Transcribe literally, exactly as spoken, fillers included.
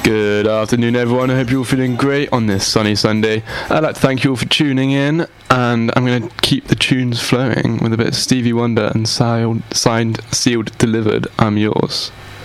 Good afternoon, everyone. I hope you're all feeling great on this sunny Sunday. I'd like to thank you all for tuning in, and I'm going to keep the tunes flowing with a bit of Stevie Wonder and signed, signed, sealed, delivered. I'm yours.